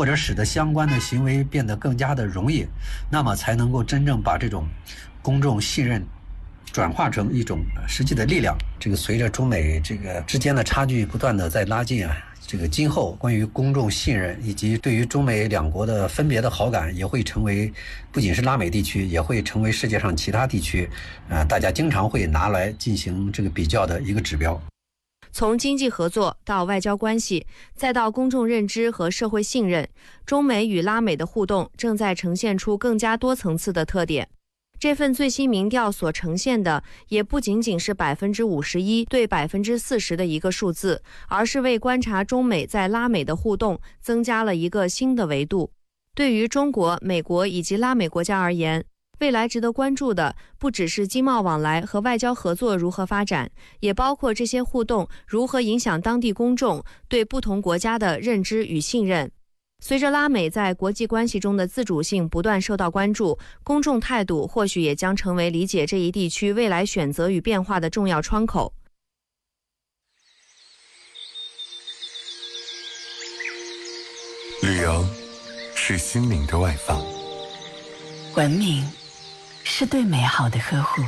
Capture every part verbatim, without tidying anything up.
或者使得相关的行为变得更加的容易，那么才能够真正把这种公众信任转化成一种实际的力量。这个随着中美这个之间的差距不断的在拉近啊，这个今后关于公众信任以及对于中美两国的分别的好感，也会成为不仅是拉美地区，也会成为世界上其他地区，呃，大家经常会拿来进行这个比较的一个指标。 从经济合作到外交关系，再到公众认知和社会信任，中美与拉美的互动正在呈现出更加多层次的特点。这份最新民调所呈现的，也不仅仅是百分之五十一对百分之四十的一个数字，而是为观察中美在拉美的互动增加了一个新的维度。对于中国、美国以及拉美国家而言，未来值得关注的不只是经贸往来和外交合作如何发展，也包括这些互动如何影响当地公众对不同国家的认知与信任。随着拉美在国际关系中的自主性不断受到关注，公众态度或许也将成为理解这一地区未来选择与变化的重要窗口。 旅游是心灵的外放， 文明是对美好的呵护，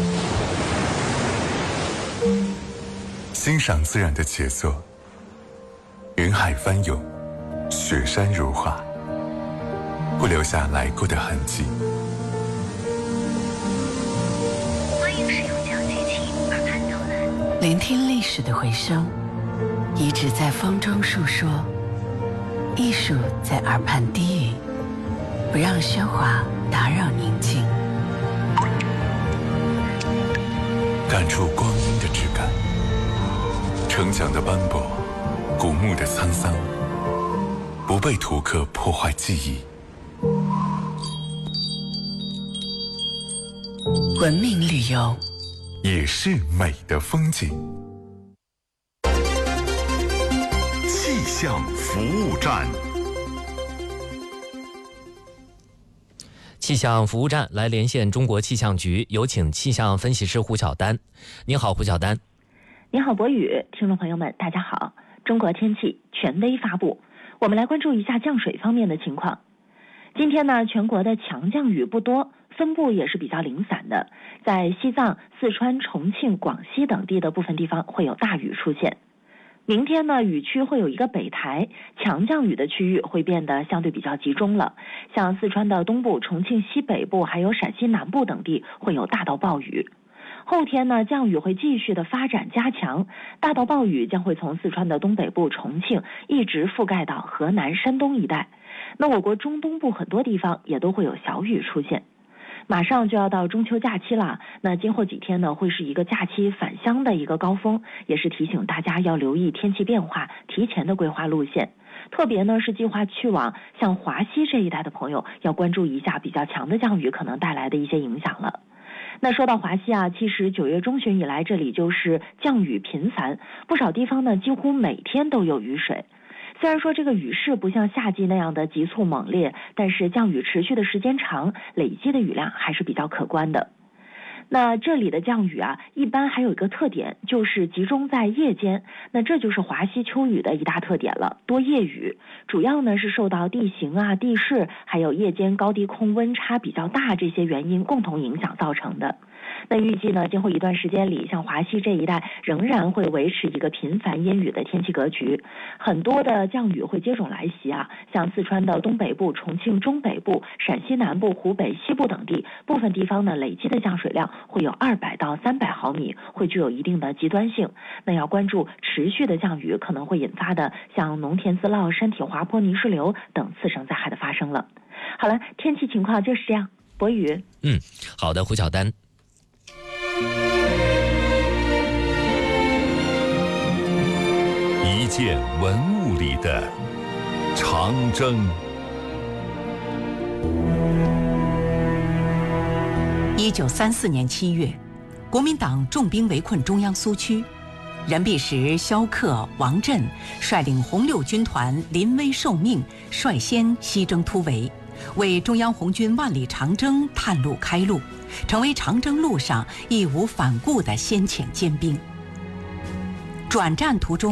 欣赏自然的杰作，云海翻涌，雪山如画，不留下来过的痕迹。 欢迎使用讲解器耳畔导览，聆听历史的回声，遗址在风中述说，艺术在耳畔低语，不让喧哗打扰宁静。 感触光阴的质感，城墙的斑驳，古墓的沧桑，不被图刻破坏记忆。 文明旅游也是美的风景。 气象服务站。 气象服务站来连线中国气象局，有请气象分析师胡晓丹。您好，胡晓丹。 您好，博宇，听众朋友们，大家好。中国天气权威发布，我们来关注一下降水方面的情况。今天呢，全国的强降雨不多，分布也是比较零散的，在西藏、四川、重庆、广西等地的部分地方会有大雨出现。明天呢，雨区会有一个北台，强降雨的区域会变得相对比较集中了，像四川的东部、重庆西北部还有陕西南部等地会有大到暴雨。后天呢，降雨会继续的发展加强，大到暴雨将会从四川的东北部、重庆一直覆盖到河南、山东一带。那我国中东部很多地方也都会有小雨出现。马上就要到中秋假期了，那今后几天呢，会是一个假期返乡的一个高峰，也是提醒大家要留意天气变化，提前的规划路线。特别呢是计划去往像华西这一带的朋友，要关注一下比较强的降雨可能带来的一些影响了。那说到华西啊，其实九月中旬以来，这里就是降雨频繁，不少地方呢几乎每天都有雨水。虽然说这个雨势不像夏季那样的急促猛烈，但是降雨持续的时间长，累积的雨量还是比较可观的。那这里的降雨啊，一般还有一个特点，就是集中在夜间，那这就是华西秋雨的一大特点了，多夜雨。主要呢是受到地形啊、地势，还有夜间高低空温差比较大这些原因共同影响造成的。那预计呢，今后一段时间里，像华西这一带仍然会维持一个频繁阴雨的天气格局，很多的降雨会接踵来袭啊，像四川的东北部、重庆中北部、陕西南部、湖北西部等地，部分地方呢累积的降水量会有二百到三百毫米，会具有一定的极端性。那要关注持续的降雨可能会引发的像农田滋涝、山体滑坡、泥石流等次生灾害的发生了。好了，天气情况就是这样。博宇， 嗯，好的，胡晓丹。 一件文物里的长征。 一九三四年七月，国民党重兵围困中央苏区，任弼时、萧克、王震率领红六军团临危受命，率先西征突围，为中央红军万里长征探路开路，成为长征路上义无反顾的先遣尖兵。转战途中，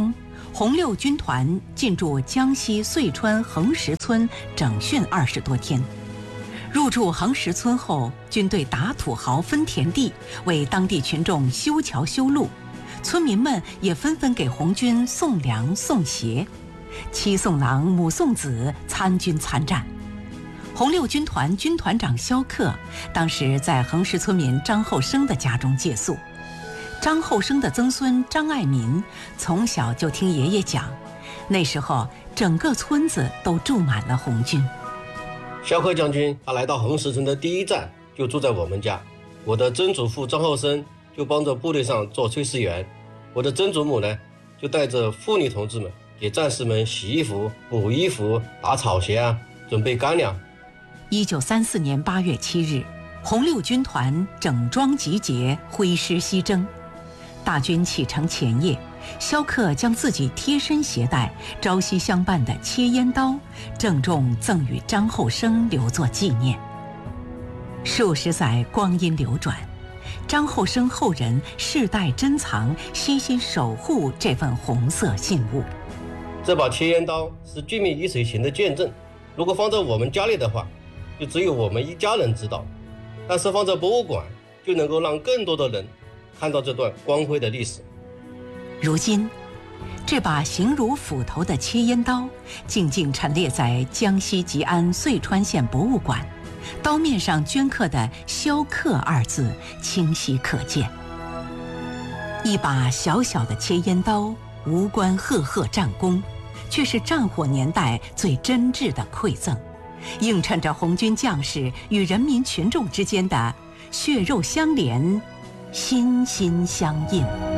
红六军团进驻江西遂川横石村整训二十多天。入驻横石村后，军队打土豪分田地，为当地群众修桥修路，村民们也纷纷给红军送粮送鞋，妻送郎，母送子，参军参战。红六军团军团长萧克当时在横石村民张后生的家中借宿。张后生的曾孙张爱民从小就听爷爷讲，那时候整个村子都住满了红军。 萧克将军他来到横石村的第一站就住在我们家，我的曾祖父张后生就帮着部队上做炊事员，我的曾祖母呢就带着妇女同志们给战士们洗衣服、补衣服、打草鞋啊，准备干粮。 一九三四年八月七日，红六军团整装集结，挥师西征。大军启程前夜，萧克将自己贴身携带、朝夕相伴的切烟刀郑重赠与张后生，留作纪念。数十载光阴流转，张后生后人世代珍藏、悉心守护这份红色信物。 这把切烟刀是军民一水行的见证，如果放在我们家里的话，就只有我们一家人知道，但是放在博物馆，就能够让更多的人看到这段光辉的历史。 如今，这把形如斧头的切烟刀静静陈列在江西吉安遂川县博物馆，刀面上镌刻的“萧克”二字清晰可见。一把小小的切烟刀，无关赫赫战功，却是战火年代最真挚的馈赠，映衬着红军将士与人民群众之间的血肉相连、心心相印。